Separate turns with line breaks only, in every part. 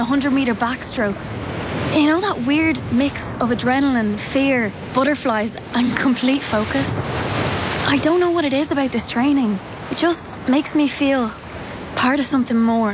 100-metre backstroke. You know that weird mix of adrenaline, fear, butterflies and complete focus? I don't know what it is about this training. It just makes me feel part of something more.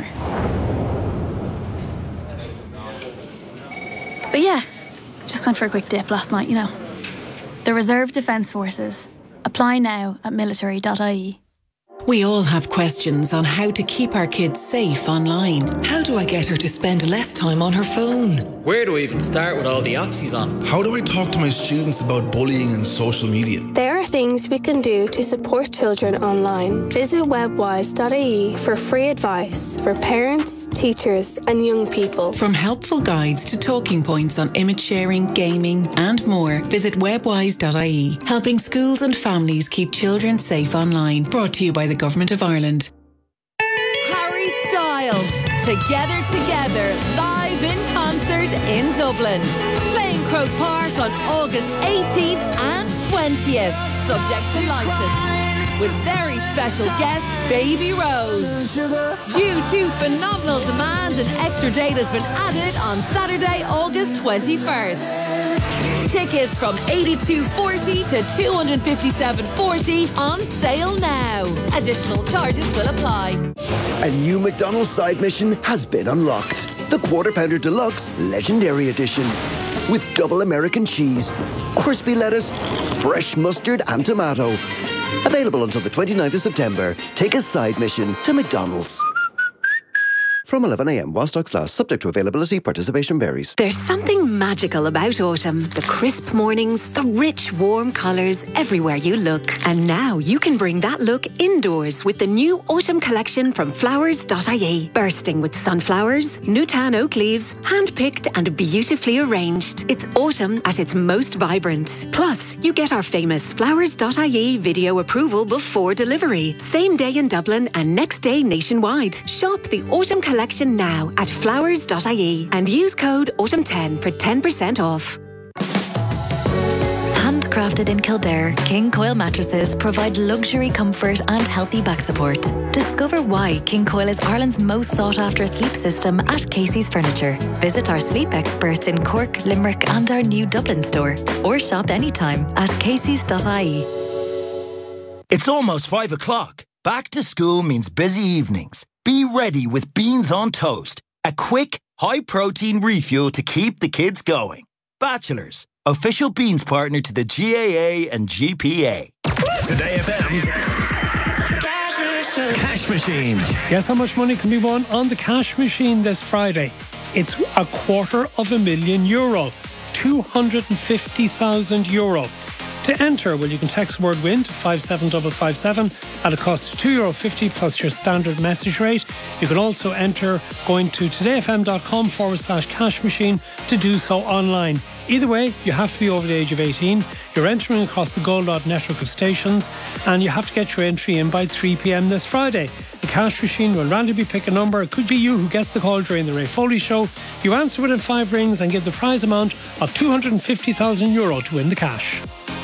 But yeah, just went for a quick dip last night, you know. The Reserve Defence Forces. Apply now at military.ie.
We all have questions on how to keep our kids safe online.
How do I get her to spend less time on her phone?
Where do I even start with all the apps he's on?
How do I talk to my students about bullying and social media?
There are things we can do to support children online. Visit webwise.ie for free advice for parents, teachers and young people.
From helpful guides to talking points on image sharing, gaming and more, visit webwise.ie, helping schools and families keep children safe online. Brought to you by the Government of Ireland.
Harry Styles, Together, live in concert in Dublin. Playing Croke Park on August 18th and 20th, subject to licence. With very special guest, Baby Rose. Due to phenomenal demand, an extra date has been added on Saturday, August 21st. Tickets from $82.40 to $257.40 on sale now. Additional charges will apply.
A new McDonald's side mission has been unlocked. The Quarter Pounder Deluxe Legendary Edition. With double American cheese, crispy lettuce, fresh mustard and tomato. Available until the 29th of September. Take a side mission to McDonald's. From 11 a.m. while stocks last, subject to availability, participation varies.
There's something magical about autumn. The crisp mornings, the rich, warm colours everywhere you look. And now you can bring that look indoors with the new autumn collection from flowers.ie. Bursting with sunflowers, Nutan oak leaves, hand-picked and beautifully arranged. It's autumn at its most vibrant. Plus, you get our famous flowers.ie video approval before delivery. Same day in Dublin and next day nationwide. Shop the autumn collection now at flowers.ie and use code AUTUMN10 for 10% off.
Handcrafted in Kildare, King Coil mattresses provide luxury comfort and healthy back support. Discover why King Coil is Ireland's most sought after sleep system at Casey's Furniture. Visit our sleep experts in Cork, Limerick and our new Dublin store, or shop anytime at caseys.ie.
It's almost 5 o'clock. Back to school means busy evenings. Be ready with Beans on Toast, a quick, high-protein refuel to keep the kids going. Bachelors, official beans partner to the GAA and GPA.
Today FM's Cash Machine.
Guess how much money can be won on the Cash Machine this Friday? It's €250,000, €250,000. To enter, well, you can text word WIN to 57557 at a cost of €2.50 plus your standard message rate. You can also enter going to todayfm.com/cash machine to do so online. Either way, you have to be over the age of 18. You're entering across the Goldod network of stations and you have to get your entry in by 3 p.m. this Friday. The Cash Machine will randomly pick a number. It could be you who gets the call during the Ray Foley show. You answer within 5 rings and give the prize amount of €250,000 to win the cash.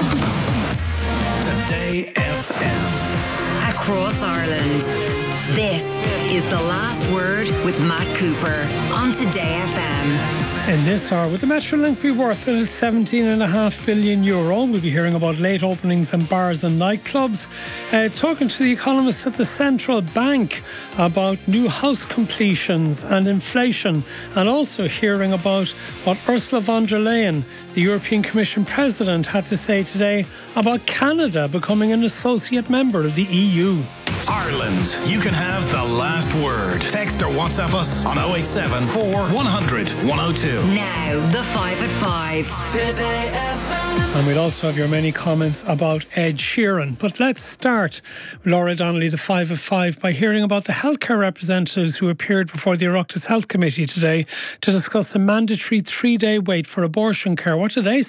Today FM.
Across Ireland. This is The Last Word with Matt Cooper on Today FM.
In this hour, with the Metrolink be worth €17.5 billion, we'll be hearing about late openings in bars and nightclubs, talking to the economists at the Central Bank about new house completions and inflation, and also hearing about what Ursula von der Leyen, the European Commission President, had to say today about Canada becoming an associate member of the EU.
Ireland, you can have the last word. Text or WhatsApp us on 087 4 100 102.
Now, the 5 at 5. Today FM.
And we'll also have your many comments about Ed Sheeran. But let's start, Laura Donnelly, the 5 at 5, by hearing about the healthcare representatives who appeared before the Oireachtas Health Committee today to discuss the mandatory 3-day wait for abortion care. What did they say?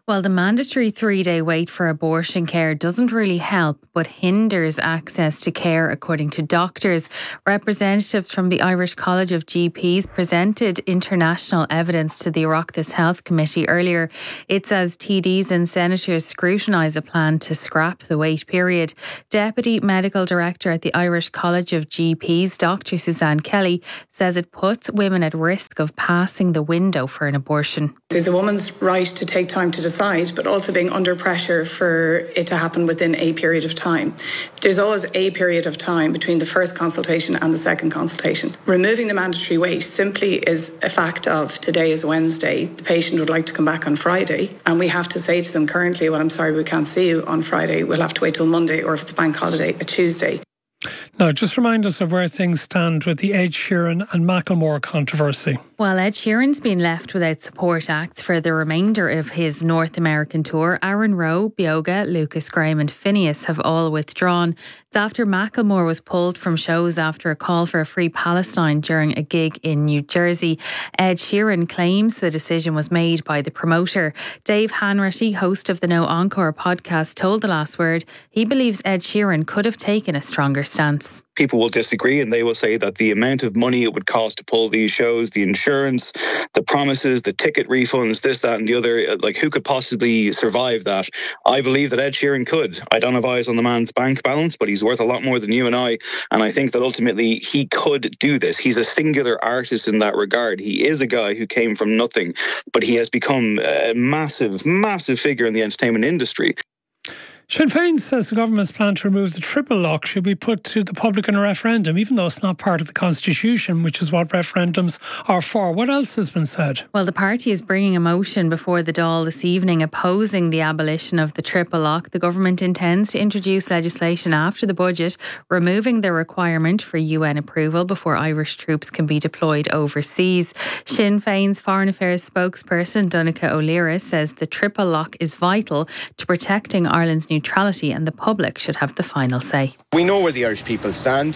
Well, the mandatory 3-day wait for abortion care doesn't really help, but hinders access to care, according to doctors. Representatives from the Irish College of GPs presented international evidence to the Oireachtas Health Committee earlier. It says TDs and senators scrutinise a plan to scrap the wait period. Deputy Medical Director at the Irish College of GPs, Dr. Suzanne Kelly, says it puts women at risk of passing the window for an abortion.
It's a woman's right to take time to decide, but also being under pressure for it to happen within a period of time. There's always a period of time between the first consultation and the second consultation. Removing the mandatory wait simply is a fact of today is Wednesday. The patient would like to come back on Friday, and we have to say to them currently, well, I'm sorry, we can't see you on Friday. We'll have to wait till Monday, or if it's a bank holiday, a Tuesday.
Now, just remind us of where things stand with the Ed Sheeran and Macklemore controversy.
Well, Ed Sheeran's been left without support acts for the remainder of his North American tour. Aaron Rowe, Bioga, Lucas Graham and Phineas have all withdrawn. It's after Macklemore was pulled from shows after a call for a free Palestine during a gig in New Jersey. Ed Sheeran claims the decision was made by the promoter. Dave Hanratty, host of the No Encore podcast, told The Last Word he believes Ed Sheeran could have taken a stronger stance.
People will disagree and they will say that the amount of money it would cost to pull these shows, the insurance, the promises, the ticket refunds, this, that and the other, like who could possibly survive that? I believe that Ed Sheeran could. I don't have eyes on the man's bank balance, but he's worth a lot more than you and I. And I think that ultimately he could do this. He's a singular artist in that regard. He is a guy who came from nothing, but he has become a massive, massive figure in the entertainment industry.
Sinn Féin says the government's plan to remove the triple lock should be put to the public in a referendum, even though it's not part of the Constitution, which is what referendums are for. What else has been said?
Well, the party is bringing a motion before the Dáil this evening opposing the abolition of the triple lock. The government intends to introduce legislation after the budget, removing the requirement for UN approval before Irish troops can be deployed overseas. Sinn Féin's Foreign Affairs spokesperson, Donncha O'Leary, says the triple lock is vital to protecting Ireland's neutrality and the public should have the final say.
We know where the Irish people stand.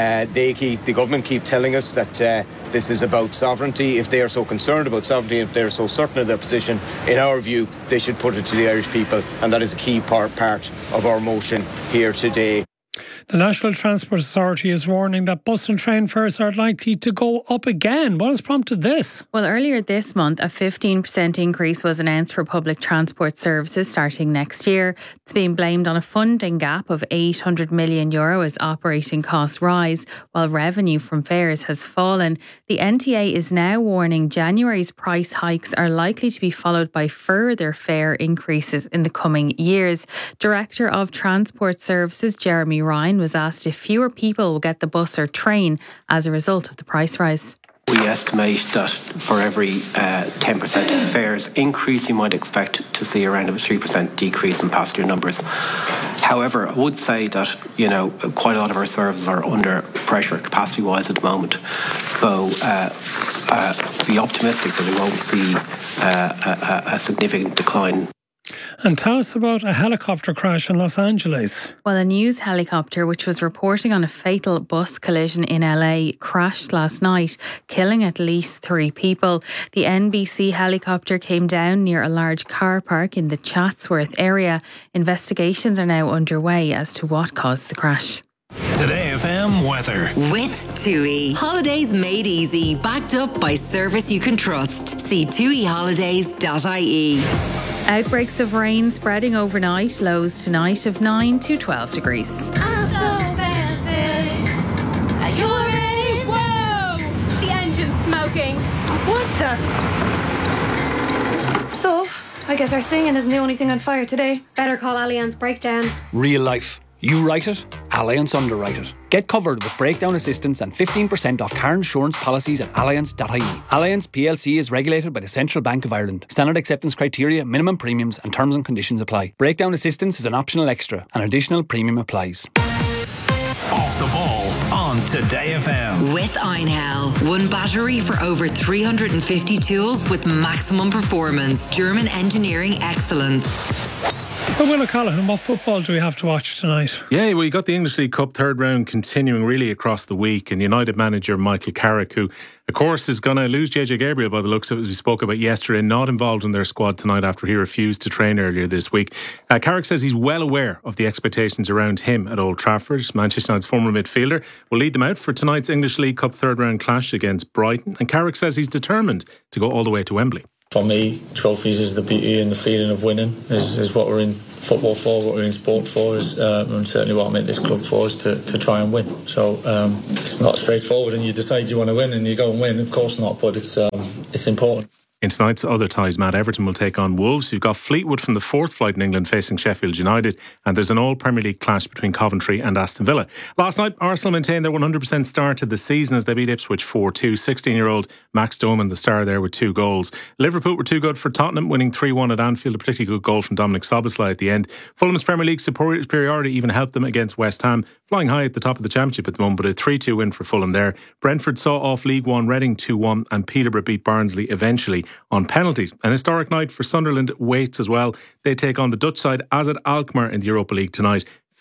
The government keep telling us that this is about sovereignty. If they are so concerned about sovereignty, if they are so certain of their position, in our view, they should put it to the Irish people, and that is a key part of our motion here today.
The National Transport Authority is warning that bus and train fares are likely to go up again. What has prompted this?
Well, earlier this month, a 15% increase was announced for public transport services starting next year. It's being blamed on a funding gap of €800 million as operating costs rise, while revenue from fares has fallen. The NTA is now warning January's price hikes are likely to be followed by further fare increases in the coming years. Director of Transport Services, Jeremy Ryan, was asked if fewer people will get the bus or train as a result of the price rise.
We estimate that for every 10% of fares increase, you might expect to see around a 3% decrease in passenger numbers. However, I would say that, quite a lot of our services are under pressure capacity-wise at the moment. So be optimistic that we won't see a significant decline.
And tell us about a helicopter crash in Los Angeles.
Well, a news helicopter which was reporting on a fatal bus collision in LA crashed last night, killing at least 3 people. The NBC helicopter came down near a large car park in the Chatsworth area. Investigations are now underway as to what caused the crash.
Today FM weather.
With TUI. Holidays made easy. Backed up by service you can trust. See tuiholidays.ie.
Outbreaks of rain spreading overnight. Lows tonight of 9 to 12 degrees.
I'm so fancy. Are you ready? Whoa! The engine's smoking. What the? So, I guess our singing isn't the only thing on fire today. Better call Allianz Breakdown.
Real life. You write it, Allianz underwrite it. Get covered with breakdown assistance and 15% off car insurance policies at allianz.ie. Allianz PLC is regulated by the Central Bank of Ireland. Standard acceptance criteria, minimum premiums and terms and conditions apply. Breakdown assistance is an optional extra. An additional premium applies.
Off the ball on Today FM.
With Einhell. One battery for over 350 tools with maximum performance. German engineering excellence.
So, Will O'Callaghan, what football do we have to watch tonight?
Yeah, well, you got the English League Cup third round continuing really across the week, and United manager Michael Carrick, who, of course, is going to lose JJ Gabriel by the looks of it, as we spoke about yesterday, not involved in their squad tonight after he refused to train earlier this week. Carrick says he's well aware of the expectations around him at Old Trafford. Manchester United's former midfielder will lead them out for tonight's English League Cup third round clash against Brighton, and Carrick says he's determined to go all the way to Wembley.
For me, trophies is the beauty and the feeling of winning, is what we're in football for, what we're in sport for, and certainly what I'm at this club for is to try and win. So it's not straightforward, and you decide you want to win and you go and win. Of course not, but it's important.
In tonight's other ties, Matt, Everton will take on Wolves. You've got Fleetwood from the fourth flight in England facing Sheffield United, and there's an all-Premier League clash between Coventry and Aston Villa. Last night, Arsenal maintained their 100% start to the season as they beat Ipswich 4-2. 16-year-old Max Doman, the star there, with 2 goals. Liverpool were too good for Tottenham, winning 3-1 at Anfield. A particularly good goal from Dominic Szoboszlai at the end. Fulham's Premier League superiority even helped them against West Ham, flying high at the top of the Championship at the moment, but a 3-2 win for Fulham there. Brentford saw off League One Reading 2-1, and Peterborough beat Barnsley eventually on penalties. An historic night for Sunderland waits as well. They take on the Dutch side AZ Alkmaar in the Europa League tonight.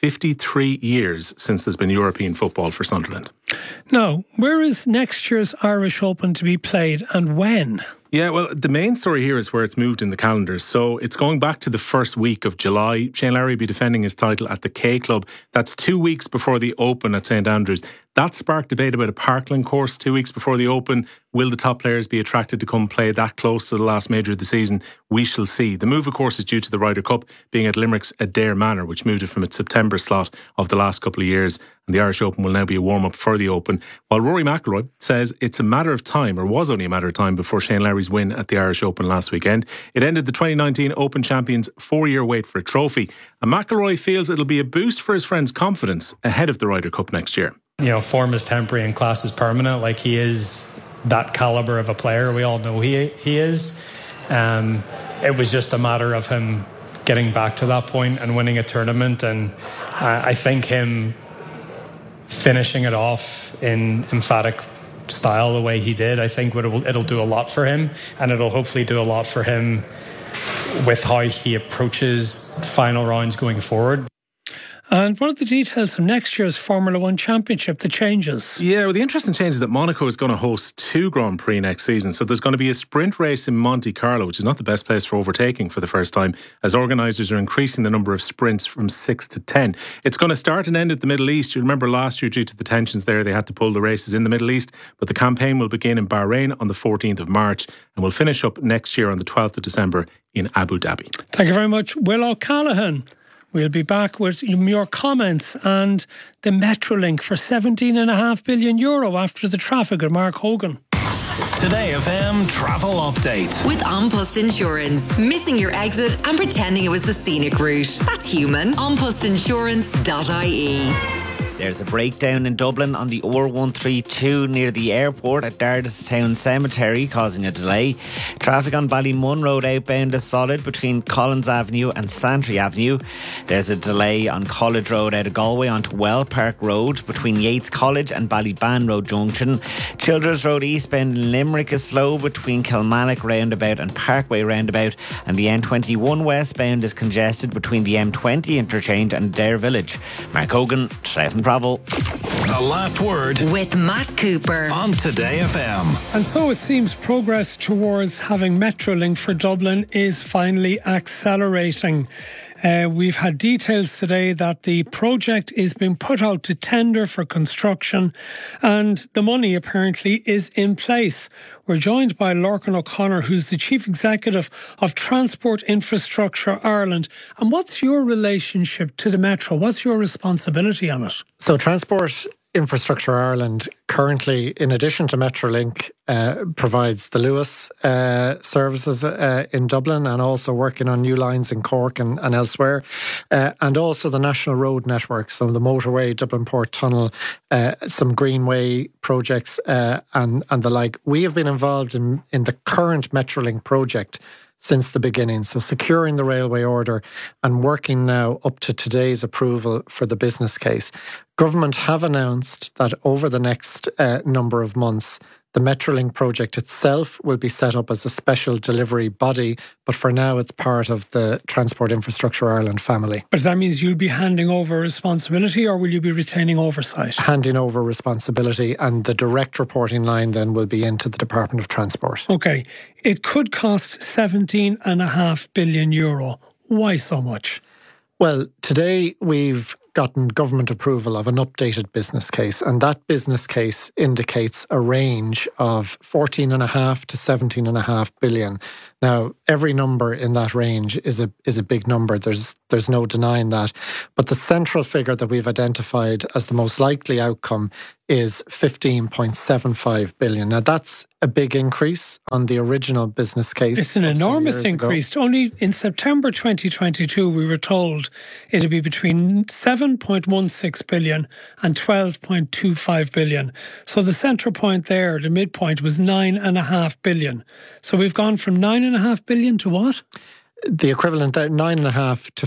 53 years since there's been European football for Sunderland.
Now, where is next year's Irish Open to be played and when?
Yeah, well, the main story here is where it's moved in the calendar. So it's going back to the first week of July. Shane Lowry will be defending his title at the K Club. That's 2 weeks before the Open at St Andrews. That sparked debate about a Parkland course 2 weeks before the Open. Will the top players be attracted to come play that close to the last major of the season? We shall see. The move, of course, is due to the Ryder Cup being at Limerick's Adair Manor, which moved it from its September slot of the last couple of years. And the Irish Open will now be a warm-up for the Open. While Rory McIlroy says it's a matter of time, or was only a matter of time, before Shane Lowry's win at the Irish Open last weekend. It ended the 2019 Open champions' 4-year wait for a trophy. And McIlroy feels it'll be a boost for his friend's confidence ahead of the Ryder Cup next year.
You know, form is temporary and class is permanent. Like, he is that calibre of a player. We all know he is. It was just a matter of him getting back to that point and winning a tournament. And I think him finishing it off in emphatic style the way he did, I think it'll do a lot for him, and it'll hopefully do a lot for him with how he approaches final rounds going forward.
And what are the details of next year's Formula One Championship, the changes?
Yeah, well, the interesting change is that Monaco is going to host 2 Grand Prix next season. So there's going to be a sprint race in Monte Carlo, which is not the best place for overtaking for the first time, as organisers are increasing the number of sprints from 6 to 10. It's going to start and end at the Middle East. You remember last year, due to the tensions there, they had to pull the races in the Middle East. But the campaign will begin in Bahrain on the 14th of March and will finish up next year on the 12th of December in Abu Dhabi.
Thank you very much, Will O'Callaghan. We'll be back with your comments and the Metrolink for €17.5 billion after the traffic at Mark Hogan.
Today FM travel update.
With An Post Insurance. Missing your exit and pretending it was the scenic route. That's human. Anpostinsurance.ie.
There's a breakdown in Dublin on the R132 near the airport at Dardistown Cemetery, causing a delay. Traffic on Ballymun Road outbound is solid between Collins Avenue and Santry Avenue. There's a delay on College Road out of Galway onto Well Park Road between Yates College and Ballyban Road Junction. Childers Road eastbound in Limerick is slow between Kilmallock Roundabout and Parkway Roundabout, and the N21 westbound is congested between the M20 interchange and Dare Village. Mark Hogan, Treff Travel.
The last word
with Matt Cooper
on Today FM.
And so it seems progress towards having Metrolink for Dublin is finally accelerating. We've had details today that the project is being put out to tender for construction and the money apparently is in place. We're joined by Lorcan O'Connor, who's the Chief Executive of Transport Infrastructure Ireland. And what's your relationship to the Metro? What's your responsibility on it?
So Transport Infrastructure Ireland currently, in addition to Metrolink, provides the Lewis services in Dublin and also working on new lines in Cork and elsewhere, and also the National Road Network, so the motorway, Dublin Port Tunnel, some Greenway projects and the like. We have been involved in the current Metrolink project since the beginning. So securing the railway order and working now up to today's approval for the business case. Government have announced that over the next number of months, The Metrolink project itself will be set up as a special delivery body, but for now it's part of the Transport Infrastructure Ireland family.
But that means you'll be handing over responsibility, or will you be retaining oversight?
Handing over responsibility, and the direct reporting line then will be into the Department of Transport.
Okay. It could cost €17.5 billion. Why so much?
Well, today we've gotten government approval of an updated business case, and that business case indicates a range of 14.5 to 17.5 billion. Now, every number in that range is a big number. There's no denying that. But the central figure that we've identified as the most likely outcome is 15.75 billion. Now, that's a big increase on the original business case.
It's an enormous increase. Only in September 2022, we were told it'd be between 7.16 billion and 12.25 billion. So the central point there, the midpoint, was 9.5 billion. So we've gone from 9.5 billion to what?
The equivalent there, 9.5 to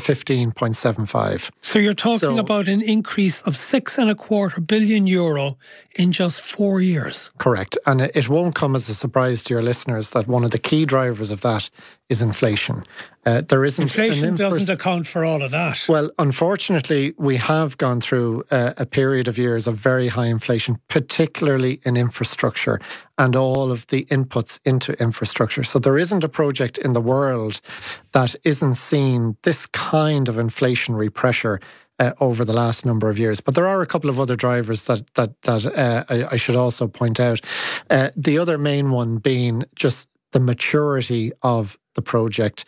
15.75.
So you're talking about an increase of €6.25 billion in just 4 years.
Correct. And it won't come as a surprise to your listeners that one of the key drivers of that is inflation.
Inflation doesn't account for all of that.
Well, unfortunately, we have gone through a period of years of very high inflation, particularly in infrastructure and all of the inputs into infrastructure. So there isn't a project in the world that isn't seeing this kind of inflationary pressure over the last number of years. But there are a couple of other drivers that I should also point out. The other main one being just the maturity of the project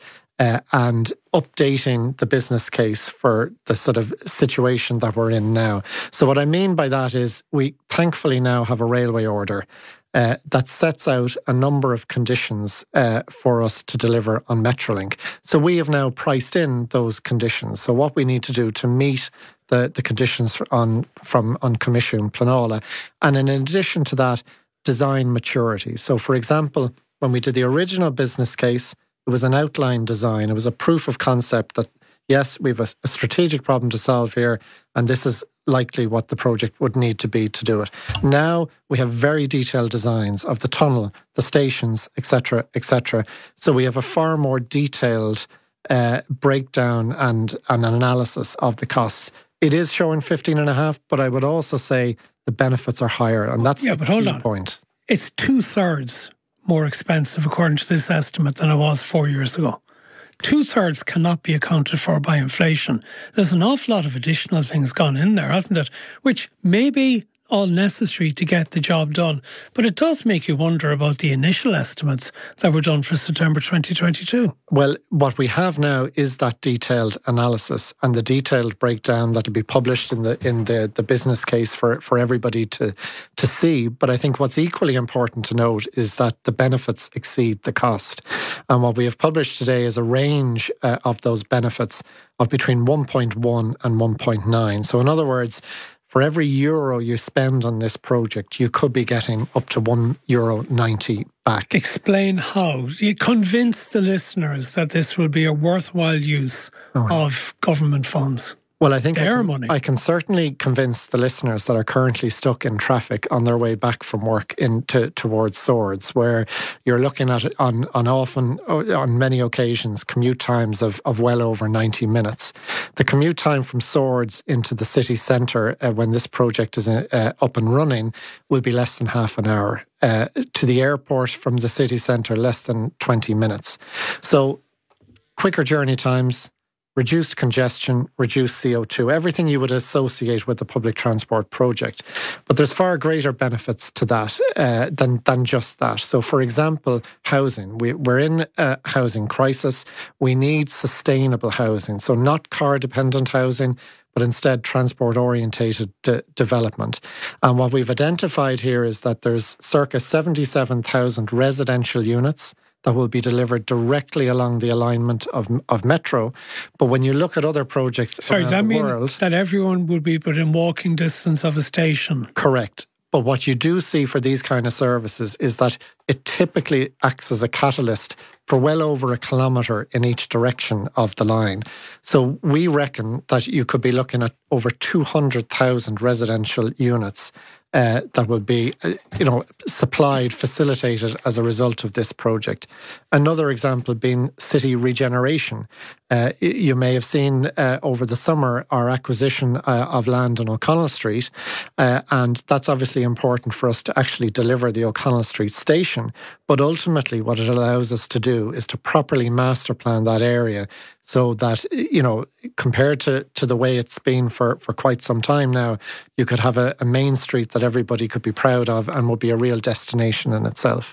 and updating the business case for the sort of situation that we're in now. So what I mean by that is we thankfully now have a railway order that sets out a number of conditions for us to deliver on Metrolink. So we have now priced in those conditions. So what we need to do to meet the conditions on Commission Planola. And in addition to that, design maturity. So for example, when we did the original business case, it was an outline design. It was a proof of concept that, yes, we have a strategic problem to solve here, and this is likely what the project would need to be to do it. Now we have very detailed designs of the tunnel, the stations, etc., etc. So we have a far more detailed breakdown and an analysis of the costs. It is showing 15.5, but I would also say the benefits are higher, and that's the key point.
It's 2/3 more expensive, according to this estimate, than it was 4 years ago. 2/3 cannot be accounted for by inflation. There's an awful lot of additional things gone in there, hasn't it? Which may be all necessary to get the job done. But it does make you wonder about the initial estimates that were done for September 2022.
Well, what we have now is that detailed analysis and the detailed breakdown that will be published in the business case for everybody to see. But I think what's equally important to note is that the benefits exceed the cost. And what we have published today is a range of those benefits of between 1.1 and 1.9. So in other words, for every euro you spend on this project, you could be getting up to €1.90 back.
Explain how. You convince the listeners that this will be a worthwhile use of government funds.
Well, I think
money.
I can certainly convince the listeners that are currently stuck in traffic on their way back from work towards Swords, where you're looking at on many occasions commute times of well over 90 minutes. The commute time from Swords into the city centre when this project is up and running will be less than half an hour. To the airport from the city centre, less than 20 minutes. So quicker journey times, reduced congestion, reduced CO2, everything you would associate with the public transport project. But there's far greater benefits to that than just that. So, for example, housing. We're in a housing crisis. We need sustainable housing. So not car-dependent housing, but instead transport-orientated development. And what we've identified here is that there's circa 77,000 residential units that will be delivered directly along the alignment of Metro. But when you look at other projects around the world...
that everyone would be within walking distance of a station?
Correct. But what you do see for these kind of services is that it typically acts as a catalyst for well over a kilometre in each direction of the line. So we reckon that you could be looking at over 200,000 residential units that will be, supplied, facilitated as a result of this project. Another example being city regeneration. You may have seen over the summer our acquisition of land on O'Connell Street, and that's obviously important for us to actually deliver the O'Connell Street station. But ultimately, what it allows us to do is to properly master plan that area so that, compared to the way it's been for quite some time now, you could have a main street that everybody could be proud of and would be a real destination in itself.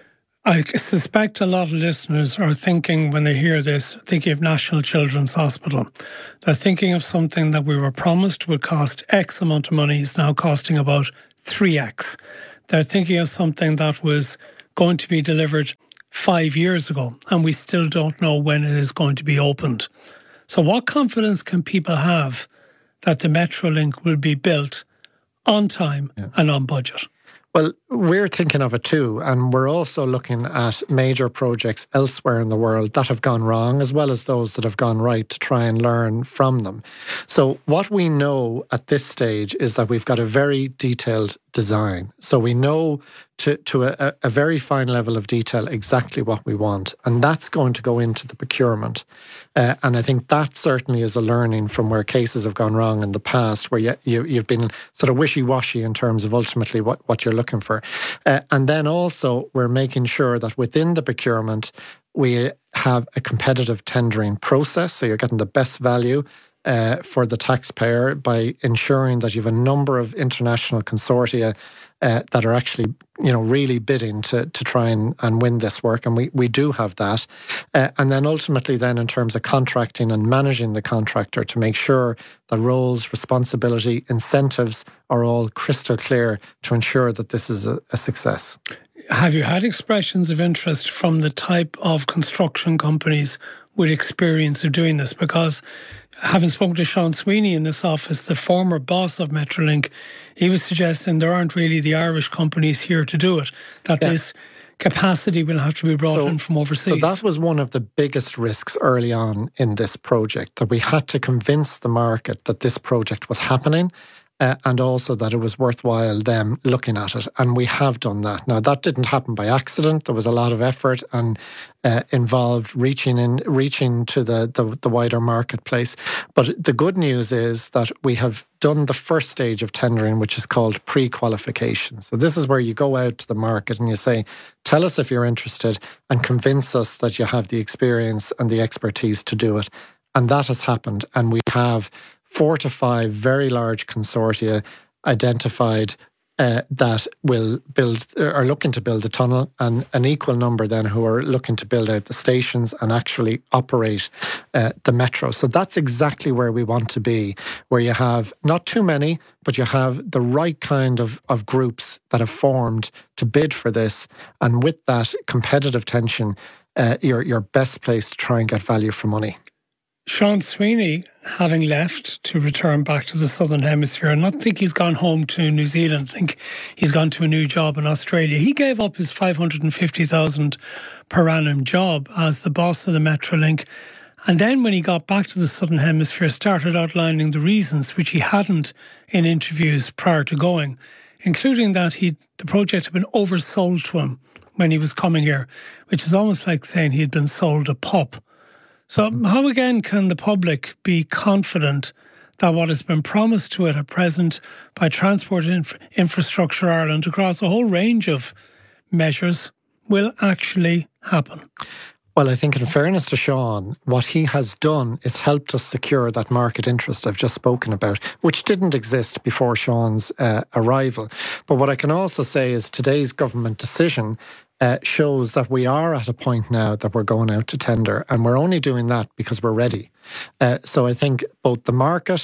I suspect a lot of listeners are thinking, when they hear this, thinking of National Children's Hospital. They're thinking of something that we were promised would cost X amount of money, is now costing about 3X. They're thinking of something that was going to be delivered 5 years ago, and we still don't know when it is going to be opened. So what confidence can people have that the Metrolink will be built on time and on budget?
Well, we're thinking of it too, and we're also looking at major projects elsewhere in the world that have gone wrong, as well as those that have gone right, to try and learn from them. So what we know at this stage is that we've got a very detailed design. So we know to a very fine level of detail exactly what we want, and that's going to go into the procurement. And I think that certainly is a learning from where cases have gone wrong in the past, where you've been sort of wishy-washy in terms of ultimately what you're looking for. And then also we're making sure that within the procurement we have a competitive tendering process, so you're getting the best value for the taxpayer by ensuring that you have a number of international consortia that are actually, really bidding to try and win this work. And we do have that. And then ultimately then in terms of contracting and managing the contractor to make sure that roles, responsibility, incentives are all crystal clear to ensure that this is a success.
Have you had expressions of interest from the type of construction companies with experience of doing this? Because having spoken to Sean Sweeney in this office, the former boss of Metrolink, he was suggesting there aren't really the Irish companies here to do it, that this capacity will have to be brought in from overseas.
So that was one of the biggest risks early on in this project, that we had to convince the market that this project was happening. And also that it was worthwhile them looking at it. And we have done that. Now, that didn't happen by accident. There was a lot of effort and involved reaching to the wider marketplace. But the good news is that we have done the first stage of tendering, which is called pre-qualification. So this is where you go out to the market and you say, tell us if you're interested and convince us that you have the experience and the expertise to do it. And that has happened. And we have 4 to 5 very large consortia identified that will are looking to build the tunnel, and an equal number then who are looking to build out the stations and actually operate the metro. So that's exactly where we want to be, where you have not too many, but you have the right kind of groups that have formed to bid for this. And with that competitive tension, you're best placed to try and get value for money.
Sean Sweeney, having left to return back to the Southern Hemisphere, I don't think he's gone home to New Zealand. I think he's gone to a new job in Australia. He gave up his $550,000 per annum job as the boss of the Metrolink. And then when he got back to the Southern Hemisphere, started outlining the reasons, which he hadn't in interviews prior to going, including that the project had been oversold to him when he was coming here, which is almost like saying he had been sold a pup. So how again can the public be confident that what has been promised to it at present by Transport Infrastructure Ireland across a whole range of measures will actually happen?
Well, I think in fairness to Sean, what he has done is helped us secure that market interest I've just spoken about, which didn't exist before Sean's arrival. But what I can also say is today's government decision shows that we are at a point now that we're going out to tender, and we're only doing that because we're ready. So I think both the market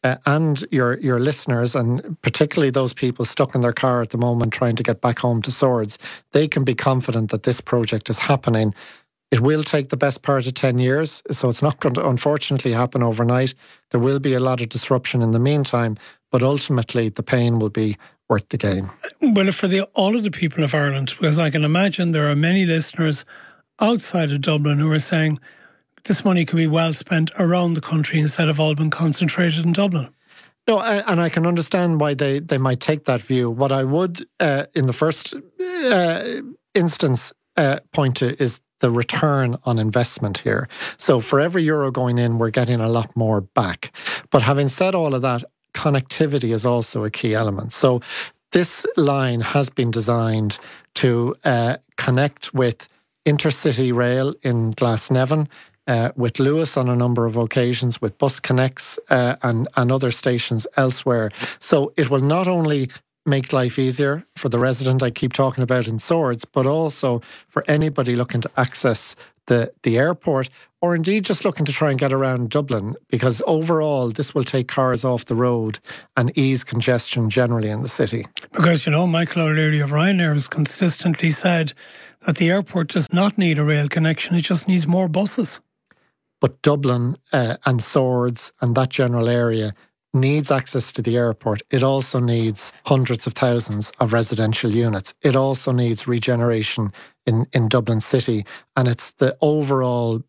and your listeners, and particularly those people stuck in their car at the moment trying to get back home to Swords, they can be confident that this project is happening. It will take the best part of 10 years, so it's not going to unfortunately happen overnight. There will be a lot of disruption in the meantime, but ultimately the pain will be worth the gain.
Well, for all of the people of Ireland, because I can imagine there are many listeners outside of Dublin who are saying this money could be well spent around the country instead of all being concentrated in Dublin.
No, and I can understand why they might take that view. What I would, in the first instance, point to is the return on investment here. So for every euro going in, we're getting a lot more back. But having said all of that, connectivity is also a key element. So this line has been designed to connect with Intercity Rail in Glasnevin, with Lewis on a number of occasions, with Bus Connects and other stations elsewhere. So it will not only make life easier for the resident I keep talking about in Swords, but also for anybody looking to access the airport, or indeed just looking to try and get around Dublin, because overall this will take cars off the road and ease congestion generally in the city.
Because, Michael O'Leary of Ryanair has consistently said that the airport does not need a rail connection, it just needs more buses. But Dublin and Swords and that general area needs access to the airport. It also needs hundreds of thousands of residential units. It also needs regeneration in Dublin City. And it's the overall,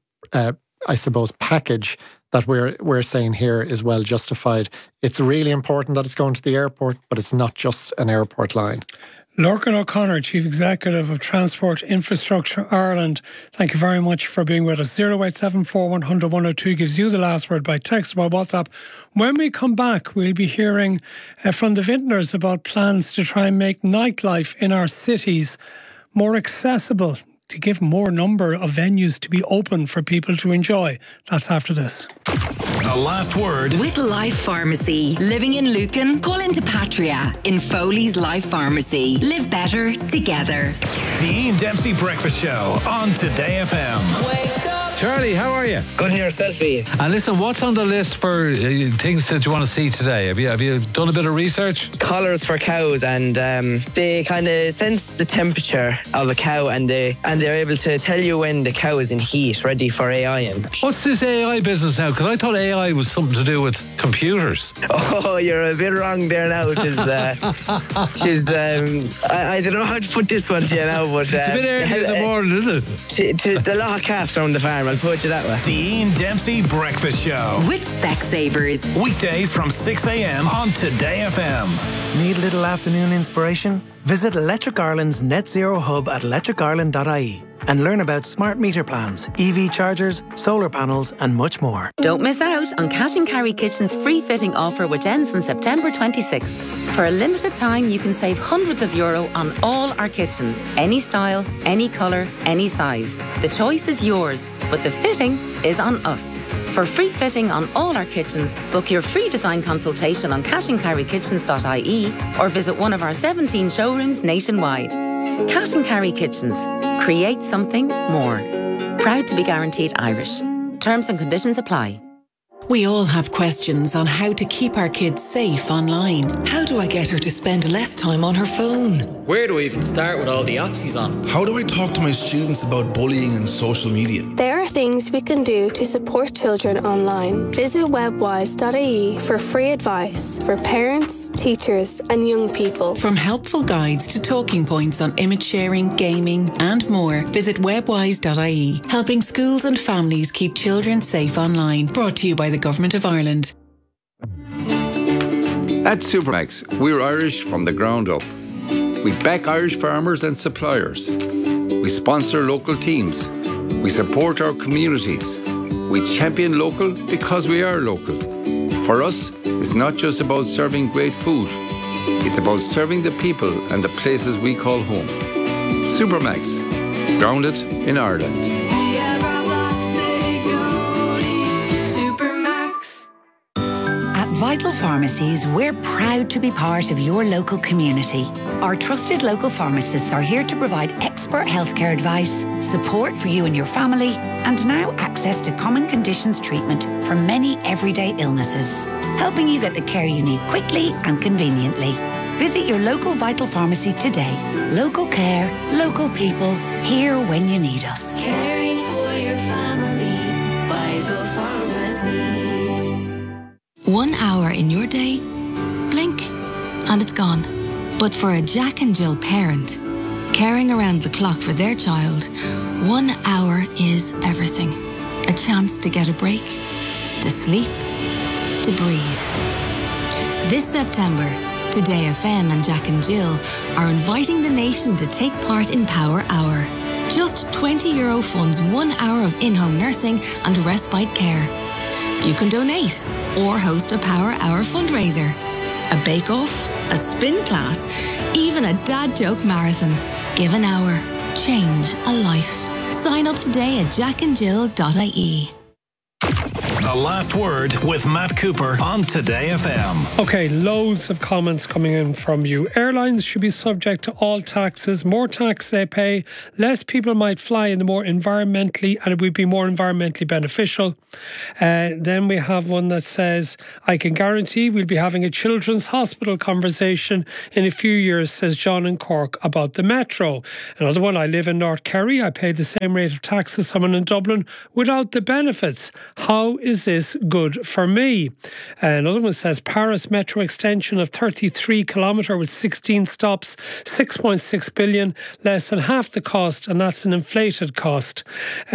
package that we're saying here is well justified. It's really important that it's going to the airport, but it's not just an airport line. Lorcan O'Connor, Chief Executive of Transport Infrastructure Ireland, thank you very much for being with us. 0874 100 102 gives you the last word by text or by WhatsApp. When we come back, we'll be hearing from the vintners about plans to try and make nightlife in our cities more accessible, to give more number of venues to be open for people to enjoy. That's after this.
The last word
with Life Pharmacy. Living in Lucan? Call into Patria in Foley's Life Pharmacy. Live better together.
The Ian Dempsey Breakfast Show on Today FM.
Wake up.
Charlie, how are you?
Good here, selfie.
And listen, what's on the list for things that you want to see today? Have you done a bit of research?
Collars for cows, and they kind of sense the temperature of a cow, and they're able to tell you when the cow is in heat, ready for AIing.
What's this AI business now? Because I thought AI was something to do with computers.
Oh, you're a bit wrong there now. I don't know how to put this one to you now, but
it's a bit early in the morning, is it?
The lot of calves around the farm, I'll put you that way.
The Ian Dempsey Breakfast Show
with Specsavers.
Weekdays from 6 a.m. on Today FM.
Need a little afternoon inspiration? Visit Electric Ireland's Net Zero Hub at electricireland.ie and learn about smart meter plans, EV chargers, solar panels and much more.
Don't miss out on Cash and Carry Kitchen's free fitting offer, which ends on September 26th. For a limited time, you can save hundreds of euro on all our kitchens. Any style, any colour, any size. The choice is yours, but the fitting is on us. For free fitting on all our kitchens, book your free design consultation on cashandcarrykitchens.ie or visit one of our 17 showrooms nationwide. Cash and Carry Kitchens. Create something more. Proud to be guaranteed Irish. Terms and conditions apply.
We all have questions on how to keep our kids safe online. How do I get her to spend less time on her phone?
Where do I even start with all the apps he's on?
How do I talk to my students about bullying and social media?
There are things we can do to support children online. Visit webwise.ie for free advice for parents, teachers and young people.
From helpful guides to talking points on image sharing, gaming and more, visit webwise.ie, helping schools and families keep children safe online. Brought to you by the Government of Ireland.
At Supermax, we're Irish from the ground up. We back Irish farmers and suppliers. We sponsor local teams. We support our communities. We champion local because we are local. For us, it's not just about serving great food. It's about serving the people and the places we call home. Supermax, grounded in Ireland.
Vital Pharmacies, we're proud to be part of your local community. Our trusted local pharmacists are here to provide expert healthcare advice, support for you and your family, and now access to common conditions treatment for many everyday illnesses, helping you get the care you need quickly and conveniently. Visit your local Vital Pharmacy today. Local care, local people, here when you need us.
Caring for your family, Vital Pharmacies.
1 hour in your day, blink, and it's gone. But for a Jack and Jill parent, caring around the clock for their child, 1 hour is everything. A chance to get a break, to sleep, to breathe. This September, Today FM and Jack and Jill are inviting the nation to take part in Power Hour. Just €20 funds 1 hour of in-home nursing and respite care. You can donate or host a Power Hour fundraiser, a bake-off, a spin class, even a dad joke marathon. Give an hour, change a life. Sign up today at jackandjill.ie.
The Last Word with Matt Cooper on Today FM.
Okay, loads of comments coming in from you. Airlines should be subject to all taxes. More tax they pay, less people might fly in the more environmentally, and it would be more environmentally beneficial. Then we have one that says, I can guarantee we'll be having a children's hospital conversation in a few years, says John in Cork, about the metro. Another one, I live in North Kerry. I pay the same rate of tax as someone in Dublin without the benefits. How is this good for me? Another one says Paris metro extension of 33 kilometre with 16 stops, 6.6 billion, less than half the cost, and that's an inflated cost.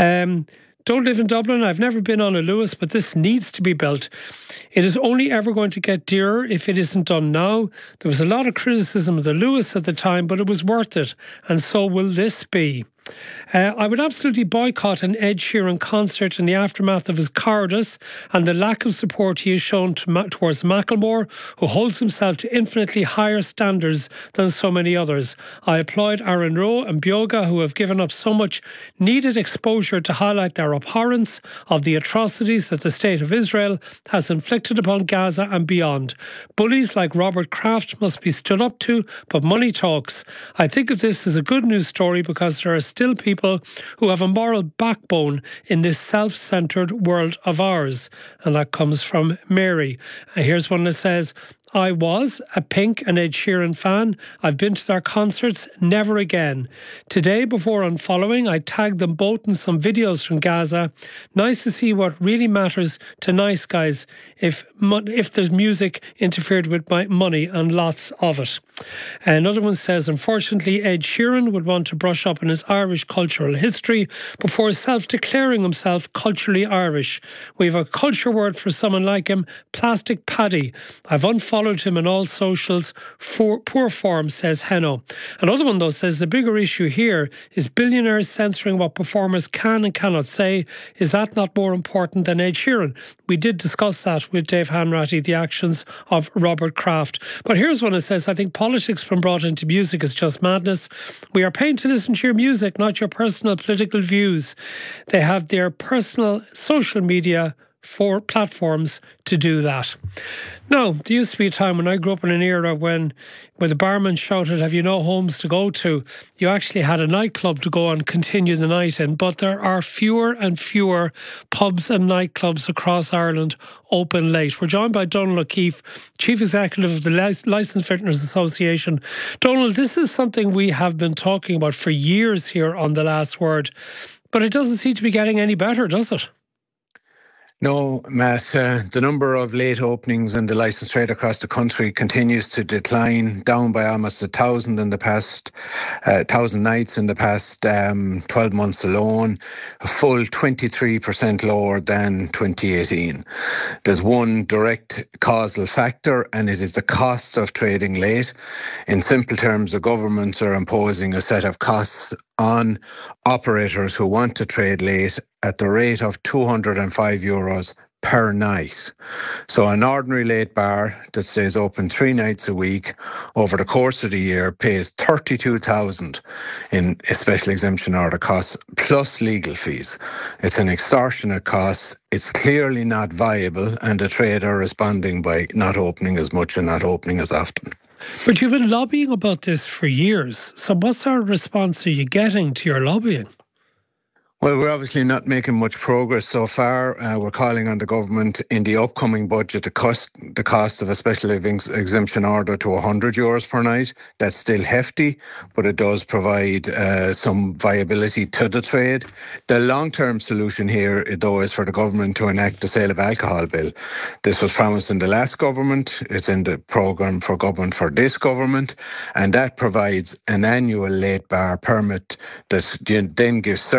Don't live in Dublin. I've never been on a Luas, but this needs to be built. It is only ever going to get dearer if it isn't done now. There was a lot of criticism of the Luas at the time, but it was worth it, and so will this be. I would absolutely boycott an Ed Sheeran concert in the aftermath of his cowardice and the lack of support he has shown towards Macklemore, who holds himself to infinitely higher standards than so many others. I applaud Aaron Rowe and Bioga, who have given up so much needed exposure to highlight their abhorrence of the atrocities that the State of Israel has inflicted upon Gaza and beyond. Bullies like Robert Kraft must be stood up to, but money talks. I think of this as a good news story because there are still people who have a moral backbone in this self-centred world of ours. And that comes from Mary. Here's one that says, I was a Pink and Ed Sheeran fan. I've been to their concerts, never again. Today, before unfollowing, I tagged them both in some videos from Gaza. Nice to see what really matters to nice guys if there's music interfered with my money, and lots of it. Another one says, unfortunately, Ed Sheeran would want to brush up on his Irish cultural history before self-declaring himself culturally Irish. We have a culture word for someone like him, plastic paddy. I've unfollowed him on all socials. Poor form, says Henno. Another one, though, says the bigger issue here is billionaires censoring what performers can and cannot say. Is that not more important than Ed Sheeran? We did discuss that with Dave Hanratty, the actions of Robert Kraft. But here's one that says, I think politics when brought into music is just madness. We are paying to listen to your music, not your personal political views. They have their personal social media for platforms to do that. Now, there used to be a time when I grew up in an era when the barman shouted, have you no homes to go to? You actually had a nightclub to go and continue the night in, but there are fewer and fewer pubs and nightclubs across Ireland open late. We're joined by Donald O'Keefe, Chief Executive of the Licensed Vintners Association. Donald, this is something we have been talking about for years here on The Last Word, but it doesn't seem to be getting any better, does it?
No, Matt, the number of late openings in the licensed trade across the country continues to decline, down by almost 1,000 in the past, 1,000 nights in the past 12 months alone, a full 23% lower than 2018. There's one direct causal factor, and it is the cost of trading late. In simple terms, the governments are imposing a set of costs on operators who want to trade late at the rate of €205 per night. So an ordinary late bar that stays open 3 nights a week over the course of the year pays $32,000 in special exemption order costs plus legal fees. It's an extortionate cost. It's clearly not viable, and the trade are responding by not opening as much and not opening as often.
But you've been lobbying about this for years. So what sort of response are you getting to your lobbying?
Well, we're obviously not making much progress so far. We're calling on the government in the upcoming budget to cut the cost of a special exemption order to €100 per night. That's still hefty, but it does provide some viability to the trade. The long-term solution here, though, is for the government to enact the sale of alcohol bill. This was promised in the last government. It's in the programme for government for this government, and that provides an annual late bar permit that then gives certainty to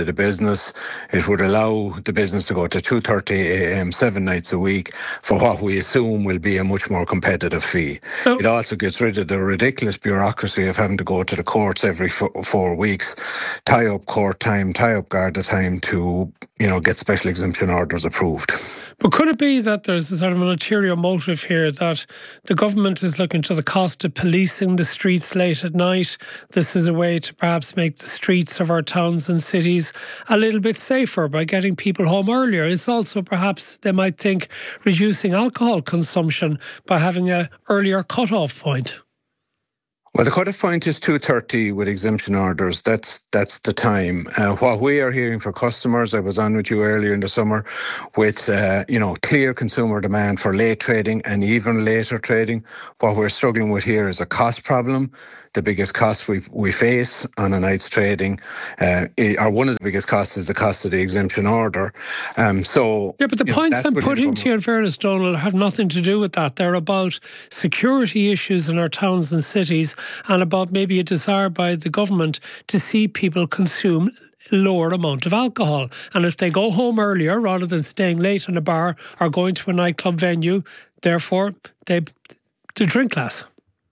to the business. It would allow the business to go to 2:30 a.m. 7 nights a week for what we assume will be a much more competitive fee. It also gets rid of the ridiculous bureaucracy of having to go to the courts every 4 weeks, tie up court time, tie up Garda time to, get special exemption orders approved.
But could it be that there's a sort of an ulterior motive here, that the government is looking to the cost of policing the streets late at night? This is a way to perhaps make the streets of our towns and cities a little bit safer by getting people home earlier. It's also perhaps, they might think, reducing alcohol consumption by having an earlier cut-off point.
Well, the cut-off point is 2:30 with exemption orders. That's the time. What we are hearing for customers, I was on with you earlier in the summer, with clear consumer demand for late trading and even later trading. What we're struggling with here is a cost problem. The biggest cost we face on a night's trading, or one of the biggest costs, is the cost of the exemption order.
But the points I'm putting to you, in fairness, Donald, have nothing to do with that. They're about security issues in our towns and cities, and about maybe a desire by the government to see people consume lower amount of alcohol. And if they go home earlier rather than staying late in a bar or going to a nightclub venue, therefore they drink less.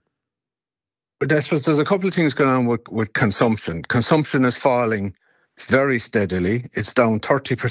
But I suppose there's a couple of things going on with consumption. Consumption is falling very steadily. It's down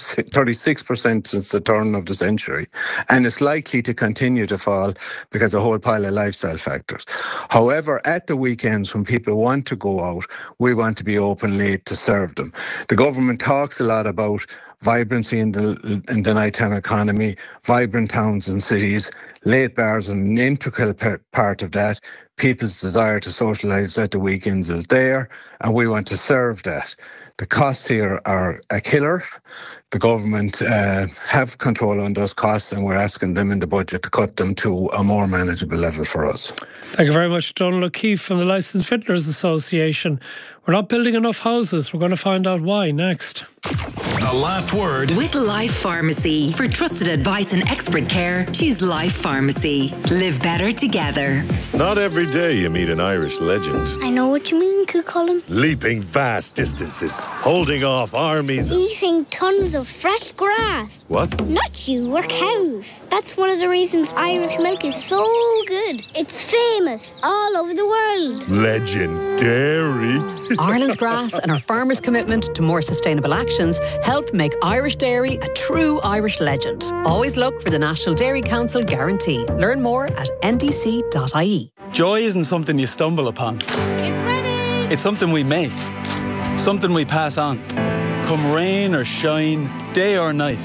36% since the turn of the century. And it's likely to continue to fall because of a whole pile of lifestyle factors. However, at the weekends when people want to go out, we want to be open late to serve them. The government talks a lot about vibrancy in the nighttime economy, vibrant towns and cities. Late bars are an integral part of that. People's desire to socialise at the weekends is there, and we want to serve that. The costs here are a killer. The government have control on those costs, and we're asking them in the budget to cut them to a more manageable level for us.
Thank you very much, Donald O'Keefe from the Licensed Fiddlers Association. We're not building enough houses. We're going to find out why next.
The last word
with Life Pharmacy. For trusted advice and expert care, choose Life Pharmacy. Live better together.
Not every day you meet an Irish legend.
I know what you mean, Colin.
Leaping vast distances, holding off armies.
Eating tons of fresh grass.
What?
Not you, we're cows. That's one of the reasons Irish milk is so good. It's famous all over the world.
Legendary.
Ireland's grass and our farmers' commitment to more sustainable actions help make Irish dairy a true Irish legend. Always look for the National Dairy Council guarantee. Learn more at ndc.ie.
Joy isn't something you stumble upon.
It's ready.
It's something we make. Something we pass on. Come rain or shine, day or night.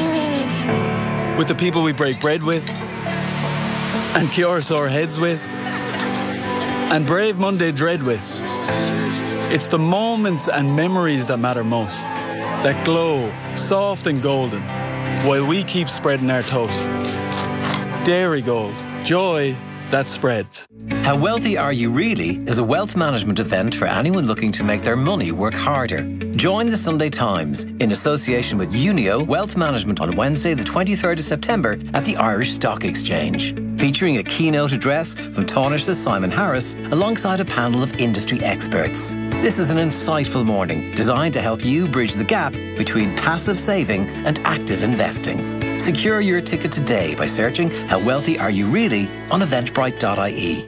With the people we break bread with, and cure sore heads with, and brave Monday dread with. It's the moments and memories that matter most, that glow soft and golden, while we keep spreading our toast. Dairy Gold, joy that spreads.
How Wealthy Are You Really is a wealth management event for anyone looking to make their money work harder. Join the Sunday Times in association with Unio Wealth Management on Wednesday the 23rd of September at the Irish Stock Exchange, featuring a keynote address from Taoiseach Simon Harris alongside a panel of industry experts. This is an insightful morning designed to help you bridge the gap between passive saving and active investing. Secure your ticket today by searching How Wealthy Are You Really on eventbrite.ie.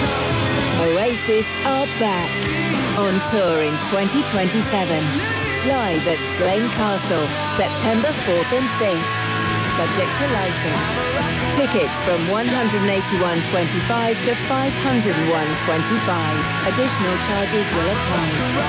Oasis are back on tour in 2027. Live at Slane Castle, September 4th and 5th. Subject to licence. Tickets from $181.25 to $501.25. Additional charges will apply.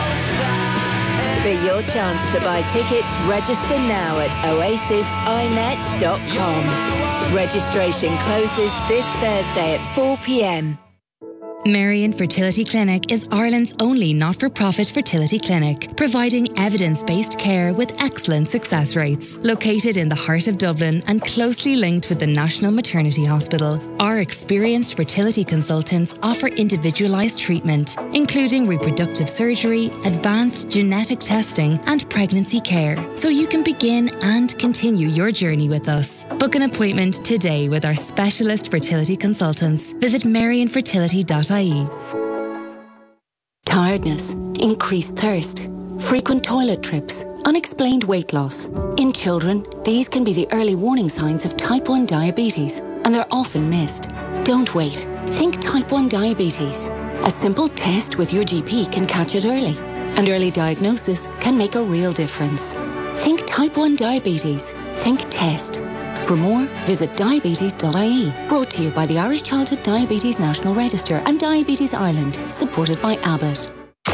For your chance to buy tickets, register now at oasisinet.com. Registration closes this Thursday at 4 p.m.
Marion Fertility Clinic is Ireland's only not-for-profit fertility clinic, providing evidence-based care with excellent success rates. Located in the heart of Dublin and closely linked with the National Maternity Hospital, our experienced fertility consultants offer individualised treatment, including reproductive surgery, advanced genetic testing and pregnancy care, so you can begin and continue your journey with us. Book an appointment today with our specialist fertility consultants. Visit marionfertility.ie.
Tiredness, increased thirst, frequent toilet trips,
unexplained weight loss. In children, these can be the early warning signs of type 1 diabetes, and they're often missed. Don't wait. Think type 1 diabetes. A simple test with your GP can catch it early, and early diagnosis can make a real difference. Think type 1 diabetes. Think test. For more, visit diabetes.ie. Brought to you by the Irish Childhood Diabetes National Register and Diabetes Ireland, supported by Abbott.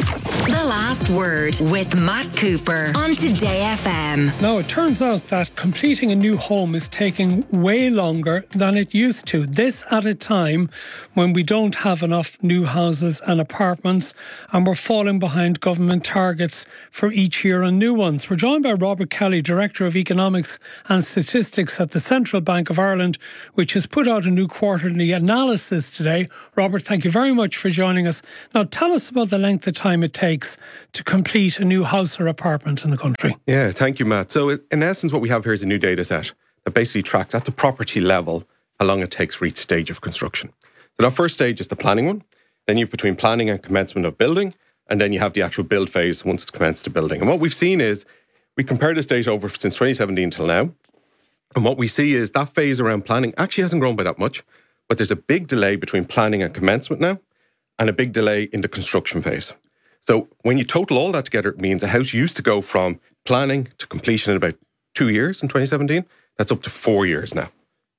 The Last Word with Matt Cooper on Today FM.
Now, it turns out that completing a new home is taking way longer than it used to. This at a time when we don't have enough new houses and apartments, and we're falling behind government targets for each year on new ones. We're joined by Robert Kelly, Director of Economics and Statistics at the Central Bank of Ireland, which has put out a new quarterly analysis today. Robert, thank you very much for joining us. Now, tell us about the length of time it takes to complete a new house or apartment in the country.
Yeah, thank you, Matt. So in essence, what we have here is a new data set that basically tracks at the property level how long it takes for each stage of construction. So that first stage is the planning one. Then you have between planning and commencement of building, and then you have the actual build phase once it's commenced to building. And what we've seen is, we compare this data over since 2017 till now, and what we see is that phase around planning actually hasn't grown by that much, but there's a big delay between planning and commencement now, and a big delay in the construction phase. So when you total all that together, it means a house used to go from planning to completion in about 2 years in 2017. That's up to 4 years now.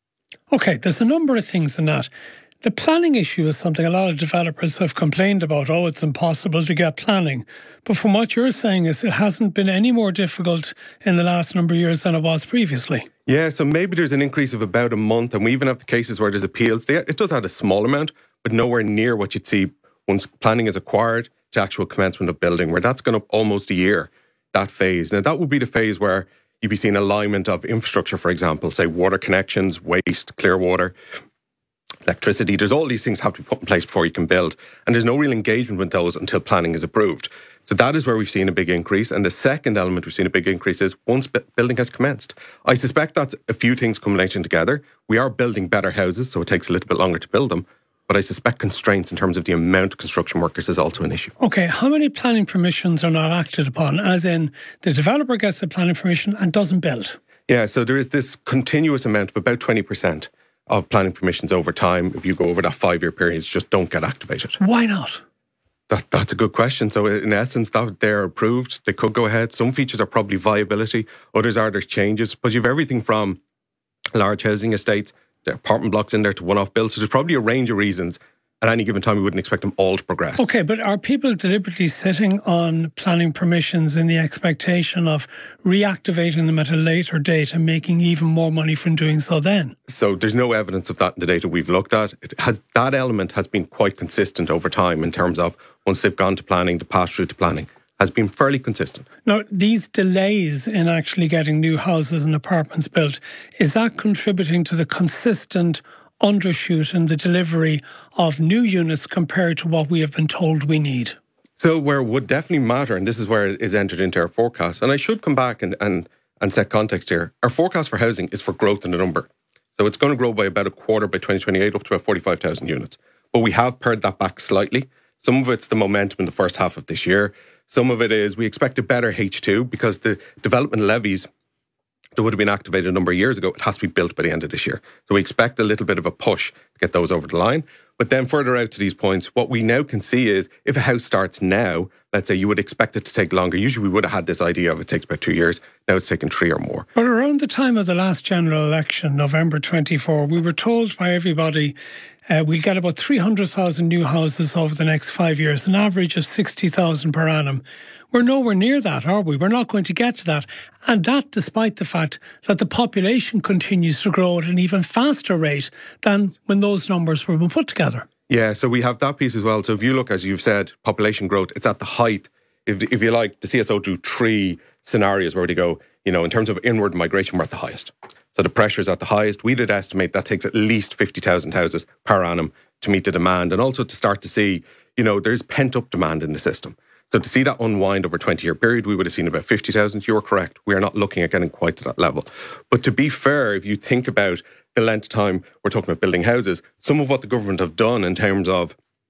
Okay, there's a number of things in that. The planning issue is something a lot of developers have complained about. Oh, it's impossible to get planning. But from what you're saying is it hasn't been any more difficult in the last number of years than it was previously.
Yeah, so maybe there's an increase of about a month, and we even have the cases where there's appeals. It does add a small amount, but nowhere near what you'd see once planning is acquired to actual commencement of building, where that's gone up almost a year, that phase. Now, that would be the phase where you'd be seeing alignment of infrastructure, for example, say water connections, waste, clear water, electricity. There's all these things have to be put in place before you can build. And there's no real engagement with those until planning is approved. So that is where we've seen a big increase. And the second element we've seen a big increase is once building has commenced. I suspect that's a few things combination together. We are building better houses, so it takes a little bit longer to build them. But I suspect constraints in terms of the amount of construction workers is also an issue.
Okay, how many planning permissions are not acted upon? As in, the developer gets a planning permission and doesn't build?
Yeah, so there is this continuous amount of about 20% of planning permissions over time. If you go over that 5-year period, just don't get activated.
Why not?
That's a good question. So in essence, that they're approved, they could go ahead. Some features are probably viability, others are there's changes. But you have everything from large housing estates, the apartment blocks in there to one-off builds. So there's probably a range of reasons. At any given time, we wouldn't expect them all to progress.
Okay, but are people deliberately sitting on planning permissions in the expectation of reactivating them at a later date and making even more money from doing so then?
So there's no evidence of that in the data we've looked at. That element has been quite consistent over time in terms of once they've gone to planning, the pass through to planning has been fairly consistent.
Now, these delays in actually getting new houses and apartments built, is that contributing to the consistent undershoot in the delivery of new units compared to what we have been told we need?
So where it would definitely matter, and this is where it is entered into our forecast, and I should come back and set context here. Our forecast for housing is for growth in the number. So it's going to grow by about a quarter by 2028, up to about 45,000 units. But we have pared that back slightly. Some of it's the momentum in the first half of this year. Some of it is we expect a better H2 because the development levies that would have been activated a number of years ago, it has to be built by the end of this year. So we expect a little bit of a push to get those over the line. But then further out to these points, what we now can see is if a house starts now, let's say you would expect it to take longer. Usually we would have had this idea of it takes about 2 years. Now it's taken 3 or more.
But around the time of the last general election, November 24, we were told by everybody we'll get about 300,000 new houses over the next 5 years, an average of 60,000 per annum. We're nowhere near that, are we? We're not going to get to that. And that despite the fact that the population continues to grow at an even faster rate than when those numbers were put together.
Yeah, so we have that piece as well. So if you look, as you've said, population growth, it's at the height. If you like, the CSO drew 3 scenarios where they go, in terms of inward migration, we're at the highest. So the pressure is at the highest. We did estimate that takes at least 50,000 houses per annum to meet the demand, and also to start to see, there's pent-up demand in the system. So to see that unwind over a 20-year period, we would have seen about 50,000. You're correct. We are not looking at getting quite to that level. But to be fair, if you think about the length of time we're talking about building houses, some of what the government have done in terms of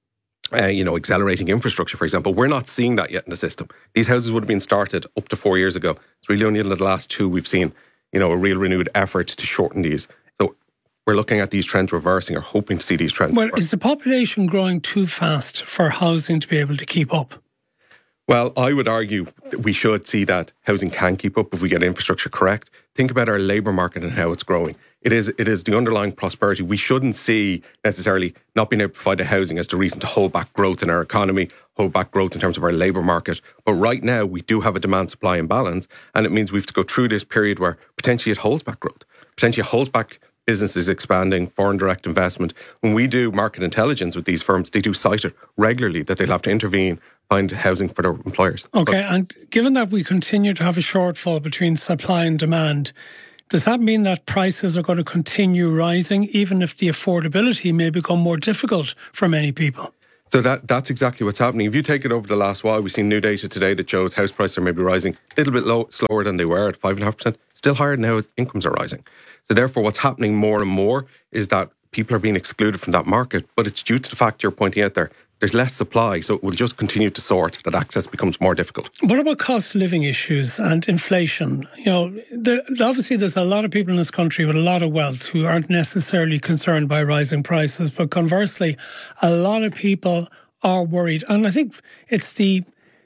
accelerating infrastructure, for example. We're not seeing that yet in the system. These houses would have been started up to 4 years ago. It's really only in the last 2 we've seen, a real renewed effort to shorten these. So we're looking at these trends reversing, or hoping to see these trends reverse.
Is the population growing too fast for housing to be able to keep up?
Well, I would argue that we should see that housing can keep up if we get infrastructure correct. Think about our labour market and how it's growing. It is the underlying prosperity. We shouldn't see necessarily not being able to provide the housing as the reason to hold back growth in our economy, hold back growth in terms of our labour market. But right now, we do have a demand-supply imbalance, and it means we have to go through this period where potentially it holds back growth, potentially it holds back businesses expanding, foreign direct investment. When we do market intelligence with these firms, they do cite it regularly that they'll have to intervene, find housing for their employers.
Okay, and given that we continue to have a shortfall between supply and demand, does that mean that prices are going to continue rising, even if the affordability may become more difficult for many people?
So that's exactly what's happening. If you take it over the last while, we've seen new data today that shows house prices are maybe rising a little bit slower than they were at 5.5%, still higher than how incomes are rising. So therefore, what's happening more and more is that people are being excluded from that market, but it's due to the fact you're pointing out there. There's less supply, so it will just continue to sort, that access becomes more difficult.
What about cost of living issues and inflation? Obviously there's a lot of people in this country with a lot of wealth who aren't necessarily concerned by rising prices, but conversely, a lot of people are worried. And I think it's the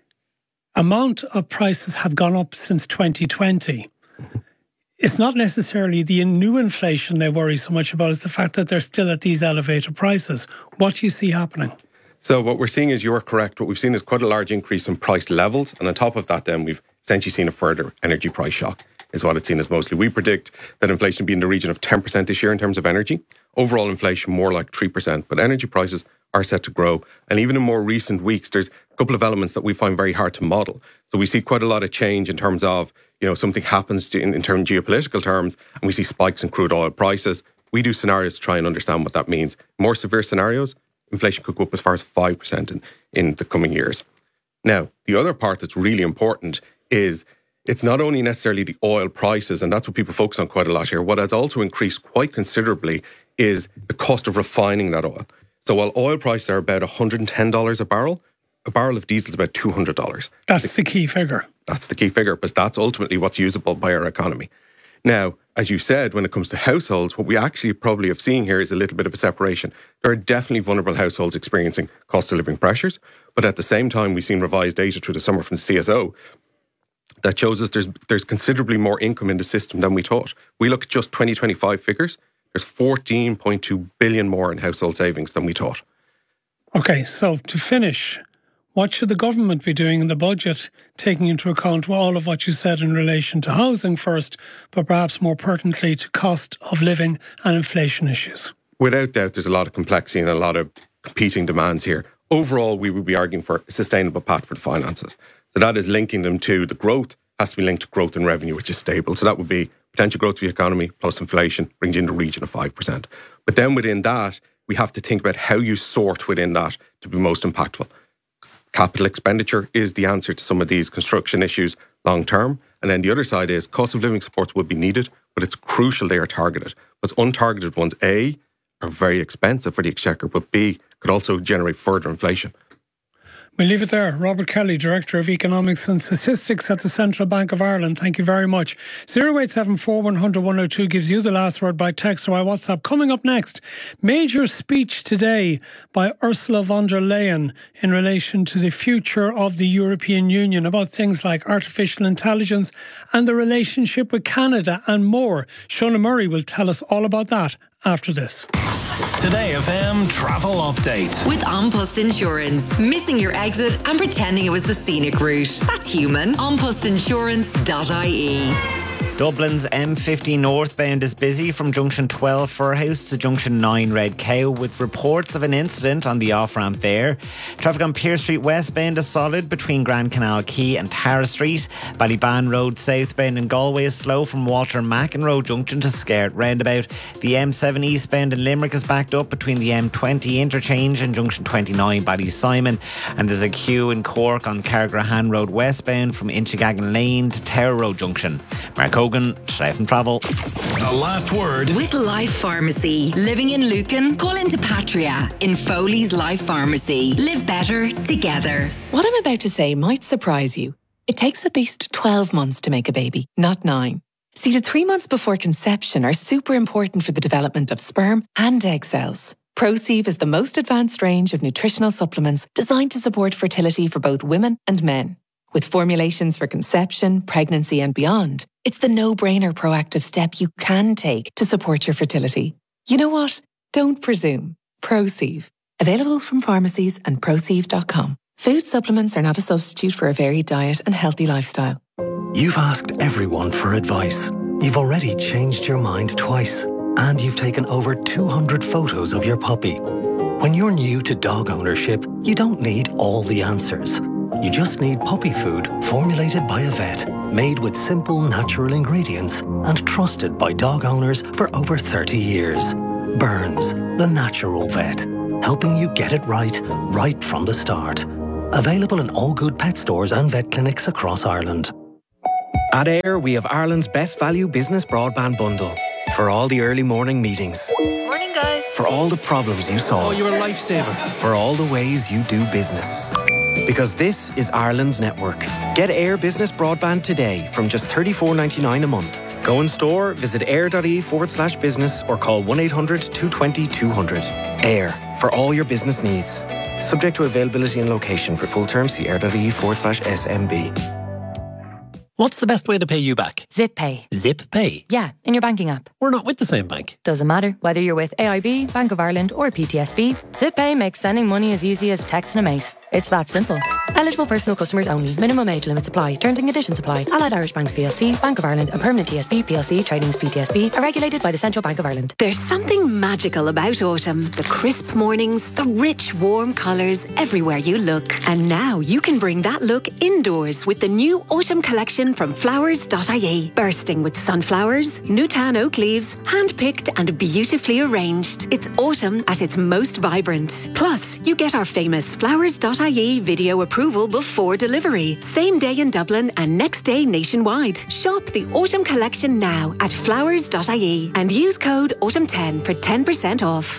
amount of prices have gone up since 2020. It's not necessarily the new inflation they worry so much about, it's the fact that they're still at these elevated prices. What do you see happening?
So what we're seeing is, you're correct. What we've seen is quite a large increase in price levels. And on top of that, then we've essentially seen a further energy price shock, is what it's seen as mostly. We predict that inflation will be in the region of 10% this year in terms of energy. Overall inflation more like 3%, but energy prices are set to grow. And even in more recent weeks, there's a couple of elements that we find very hard to model. So we see quite a lot of change in terms of, something happens in terms of geopolitical terms, and we see spikes in crude oil prices. We do scenarios to try and understand what that means. More severe scenarios, inflation could go up as far as 5% in the coming years. Now, the other part that's really important is it's not only necessarily the oil prices, and that's what people focus on quite a lot here. What has also increased quite considerably is the cost of refining that oil. So while oil prices are about $110 a barrel of diesel is about $200.
That's the key figure.
That's the key figure, because that's ultimately what's usable by our economy. Now, as you said, when it comes to households, what we actually probably have seen here is a little bit of a separation. There are definitely vulnerable households experiencing cost of living pressures, but at the same time, we've seen revised data through the summer from the CSO that shows us there's considerably more income in the system than we thought. We look at just 2025 figures, there's 14.2 billion more in household savings than we thought.
Okay, so to finish, what should the government be doing in the budget, taking into account all of what you said in relation to housing first, but perhaps more pertinently to cost of living and inflation issues?
Without doubt, there's a lot of complexity and a lot of competing demands here. Overall, we would be arguing for a sustainable path for the finances. So that is linking them to the growth, has to be linked to growth in revenue, which is stable. So that would be potential growth of the economy plus inflation brings you in the region of 5%. But then within that, we have to think about how you sort within that to be most impactful. Capital expenditure is the answer to some of these construction issues long term. And then the other side is cost of living supports would be needed, but it's crucial they are targeted. But untargeted ones, A, are very expensive for the exchequer, but B, could also generate further inflation.
We'll leave it there. Robert Kelly, Director of Economics and Statistics at the Central Bank of Ireland. Thank you very much. 0874 100 102 gives you the last word by text or by WhatsApp. Coming up next, major speech today by Ursula von der Leyen in relation to the future of the European Union, about things like artificial intelligence and the relationship with Canada and more. Shona Murray will tell us all about that after this.
Today FM travel update.
With An Post Insurance. Missing your exit and pretending it was the scenic route. That's human. Anpostinsurance.ie.
Dublin's M50 northbound is busy from junction 12 Furhouse to junction 9 Red Cow, with reports of an incident on the off-ramp there. Traffic on Pier Street westbound is solid between Grand Canal Quay and Tara Street. Ballyban Road southbound in Galway is slow from Walter McEnroe junction to Skerrit roundabout. The M7 eastbound in Limerick is backed up between the M20 interchange and junction 29 Ballysimon. And there's a queue in Cork on Carrigrahan Road westbound from Inchigagan Lane to Tower Road junction. Mark Hogan, Today FM Travel.
The last word
with Life Pharmacy. Living in Lucan? Call into Patria in Foley's Life Pharmacy. Live better together.
What I'm about to say might surprise you. It takes at least 12 months to make a baby, not 9. See, the 3 months before conception are super important for the development of sperm and egg cells. ProSieve is the most advanced range of nutritional supplements designed to support fertility for both women and men. With formulations for conception, pregnancy and beyond, it's the no-brainer proactive step you can take to support your fertility. You know what? Don't presume. ProSieve. Available from pharmacies and ProSieve.com. Food supplements are not a substitute for a varied diet and healthy lifestyle.
You've asked everyone for advice. You've already changed your mind twice. And you've taken over 200 photos of your puppy. When you're new to dog ownership, you don't need all the answers. You just need puppy food formulated by a vet, made with simple natural ingredients and trusted by dog owners for over 30 years. Burns, the natural vet, helping you get it right from the start. Available in all good pet stores and vet clinics across Ireland.
At AIR, we have Ireland's best value business broadband bundle. For all the early morning meetings.
Morning, guys.
For all the problems you solve.
Oh, you're a lifesaver.
For all the ways you do business. Because this is Ireland's network. Get AIR Business Broadband today from just $34.99 a month. Go in store, visit air.ie/business or call 1-800-220-200. AIR, for all your business needs. Subject to availability and location. For full terms, see air.ie/SMB.
What's the best way to pay you back?
Zip Pay.
Zip Pay?
Yeah, in your banking app.
We're not with the same bank.
Doesn't matter whether you're with AIB, Bank of Ireland or PTSB. Zip Pay makes sending money as easy as texting a mate. It's that simple. Eligible personal customers only. Minimum age limits apply. Terms and conditions apply. Allied Irish Banks PLC, Bank of Ireland and Permanent TSB PLC Tradings PTSB are regulated by the Central Bank of Ireland.
There's something magical about autumn. The crisp mornings, the rich warm colours everywhere you look. And now you can bring that look indoors with the new autumn collection from Flowers.ie. Bursting with sunflowers, Newtown oak leaves, hand-picked and beautifully arranged. It's autumn at its most vibrant. Plus, you get our famous Flowers.ie video approval before delivery. Same day in Dublin and next day nationwide. Shop the autumn collection now at Flowers.ie and use code AUTUMN10 for 10% off.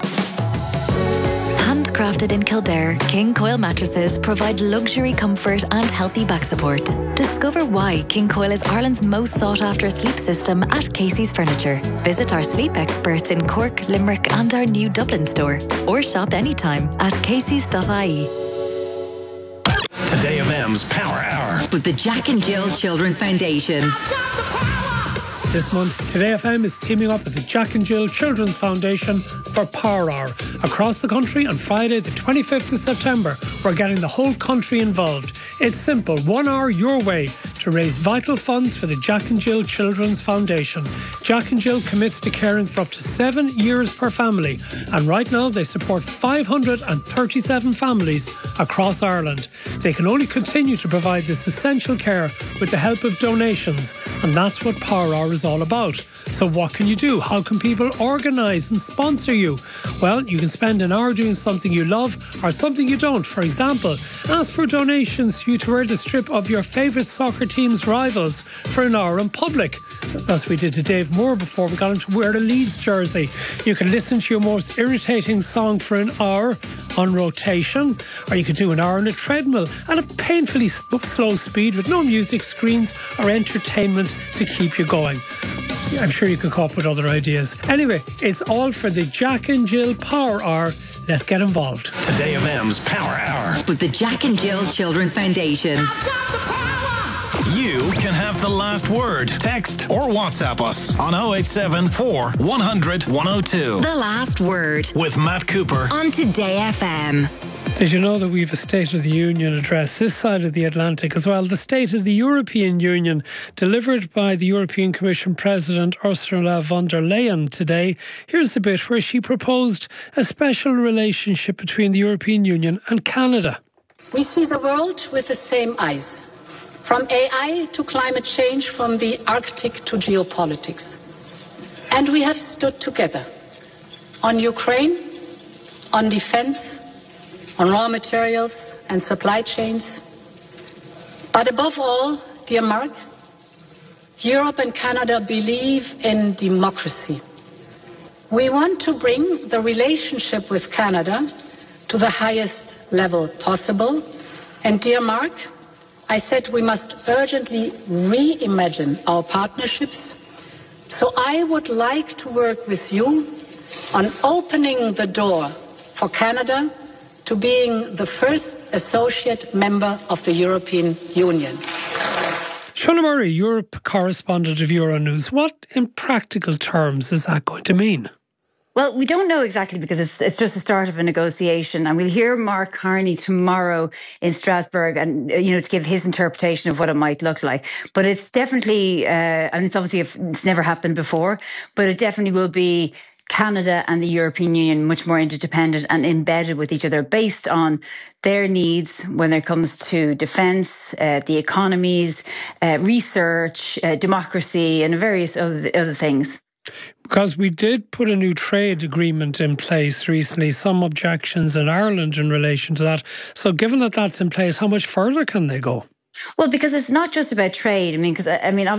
Handcrafted in Kildare, King Coil mattresses provide luxury comfort and healthy back support. Discover why King Coil is Ireland's most sought-after sleep system at Casey's Furniture. Visit our sleep experts in Cork, Limerick and our new Dublin store. Or shop anytime at caseys.ie.
Today FM's Power Hour
with the Jack and Jill Children's Foundation.
This month, Today FM is teaming up with the Jack and Jill Children's Foundation for Power Hour. Across the country on Friday, the 25th of September, we're getting the whole country involved. It's simple, 1 hour your way to raise vital funds for the Jack and Jill Children's Foundation. Jack and Jill commits to caring for up to 7 years per family, and right now they support 537 families across Ireland. They can only continue to provide this essential care with the help of donations, and that's what Power Hour is all about. So what can you do? How can people organise and sponsor you? Well, you can spend an hour doing something you love or something you don't. For example, ask for donations for you to wear the strip of your favourite soccer team's rivals for an hour in public. As we did to Dave Moore before we got him to wear a Leeds jersey. You can listen to your most irritating song for an hour on rotation, or you could do an hour on a treadmill at a painfully slow speed with no music, screens or entertainment to keep you going. I'm sure you can come up with other ideas. Anyway, it's all for the Jack and Jill Power Hour. Let's get involved.
Today FM's Power Hour
with the Jack and Jill Children's Foundation.
You can have the last word. Text or WhatsApp us on 087 4 100 102.
The last word
with Matt Cooper
on Today FM.
Did you know that we have a State of the Union address this side of the Atlantic as well? The State of the European Union, delivered by the European Commission President Ursula von der Leyen today. Here's the bit where she proposed a special relationship between the European Union and Canada.
We see the world with the same eyes. From AI to climate change, from the Arctic to geopolitics. And we have stood together on Ukraine, on defense, on raw materials and supply chains. But above all, dear Mark, Europe and Canada believe in democracy. We want to bring the relationship with Canada to the highest level possible. And dear Mark, I said we must urgently reimagine our partnerships. So I would like to work with you on opening the door for Canada to being the first associate member of the European Union.
Shona Murray, Europe correspondent of Euronews. What, in practical terms, is that going to mean?
Well, we don't know exactly because it's just the start of a negotiation, and we'll hear Mark Carney tomorrow in Strasbourg, and to give his interpretation of what it might look like. But it's definitely, and it's obviously it's never happened before, but it definitely will be Canada and the European Union much more interdependent and embedded with each other based on their needs when it comes to defence, the economies, research, democracy, and various other things.
Because we did put a new trade agreement in place recently, some objections in Ireland in relation to that. So given that that's in place, how much further can they go?
Well, because it's not just about trade. Obviously